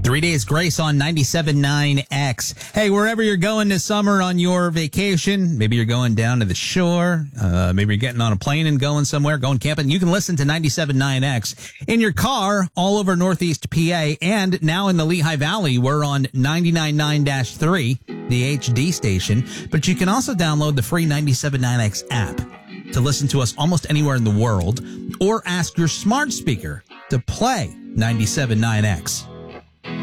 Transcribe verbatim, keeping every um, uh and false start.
Three Days Grace on ninety-seven point nine X. Hey, wherever you're going this summer on your vacation, maybe you're going down to the shore, uh, maybe you're getting on a plane and going somewhere, going camping, you can listen to ninety-seven point nine X in your car all over Northeast P A, and now in the Lehigh Valley, we're on ninety-nine point nine dash three, the H D station, but you can also download the free ninety-seven point nine X app to listen to us almost anywhere in the world, or ask your smart speaker to play ninety-seven point nine X.